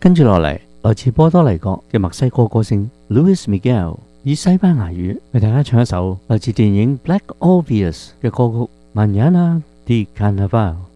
跟住落嚟，來自波多黎各嘅墨西哥歌星 Luis Miguel 以西班牙語為大家唱一首來自電影《Black Obvious》嘅歌曲《Mañana de Carnaval》。